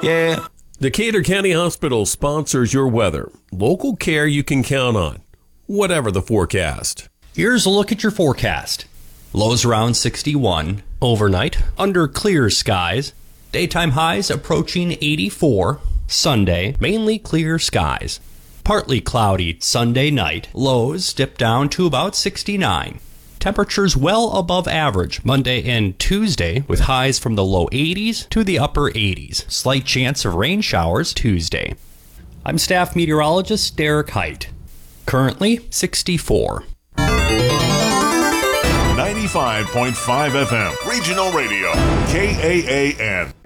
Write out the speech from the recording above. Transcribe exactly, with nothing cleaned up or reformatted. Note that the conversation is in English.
Yeah. Decatur County Hospital sponsors your weather. Local care you can count on, whatever the forecast. Here's a look at your forecast. Lows around sixty-one. Overnight, under clear skies. Daytime highs approaching eighty-four. Sunday, mainly clear skies. Partly cloudy Sunday night. Lows dip down to about sixty-nine. Temperatures well above average Monday and Tuesday, with highs from the low eighties to the upper eighties. Slight chance of rain showers Tuesday. I'm staff meteorologist Derek Height. Currently sixty-four. ninety-five point five F M, Regional Radio, K A A N.